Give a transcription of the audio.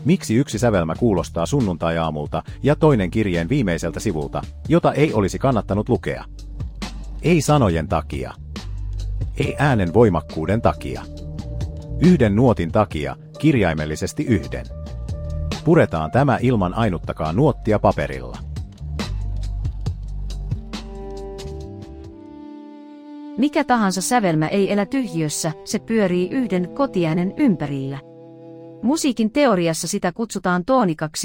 Miksi yksi sävelmä kuulostaa sunnuntai-aamulta ja toinen kirjeen viimeiseltä sivulta, jota ei olisi kannattanut lukea? Ei sanojen takia. Ei äänen voimakkuuden takia. Yhden nuotin takia, kirjaimellisesti yhden. Puretaan tämä ilman ainuttakaan nuottia paperilla. Mikä tahansa sävelmä ei elä tyhjiössä, se pyörii yhden kotiäänen ympärillä. Musiikin teoriassa sitä kutsutaan toonikaksi,